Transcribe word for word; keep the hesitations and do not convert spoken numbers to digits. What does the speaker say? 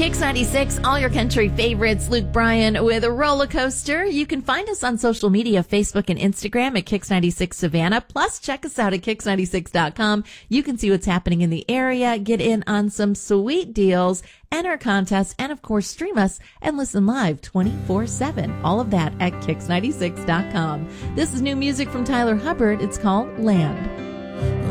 Kix ninety-six, all your country favorites. Luke Bryan with a roller coaster. You can find us on social media, Facebook and Instagram at Kix ninety-six Savannah. Plus, check us out at Kix ninety-six dot com. You can see what's happening in the area, get in on some sweet deals, enter contests, and of course, stream us and listen live twenty-four seven. All of that at Kix ninety-six dot com. This is new music from Tyler Hubbard. It's called Land.